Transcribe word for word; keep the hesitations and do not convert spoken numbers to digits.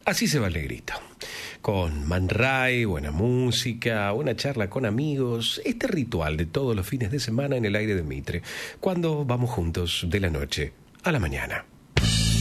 Así se va el negrito. Con Man Ray, buena música, una charla con amigos, este ritual de todos los fines de semana en el aire de Mitre, cuando vamos juntos de la noche a la mañana.